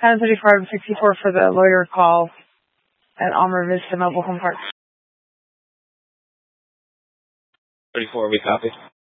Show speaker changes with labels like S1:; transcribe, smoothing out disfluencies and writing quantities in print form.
S1: 1034 and 64 for the lawyer call at Almer Vista Mobile Home Park.
S2: 34, we copy.